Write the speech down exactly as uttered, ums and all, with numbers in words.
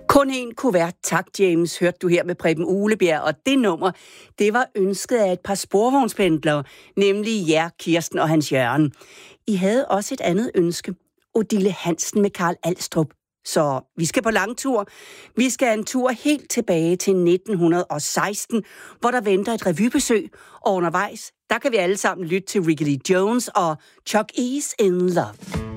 Kun en kuvert, tak James, hørte du her med Preben Uglebjerg, og det nummer, det var ønsket af et par sporvognspendlere, nemlig jer, Kirsten og Hans Jørgen. I havde også et andet ønske, Odile Hansen med Karl Alstrup. Så vi skal på langtur. Vi skal en tur helt tilbage til nitten seksten, hvor der venter et revybesøg, og undervejs, der kan vi alle sammen lytte til Rickety Jones og Chuck E's in Love.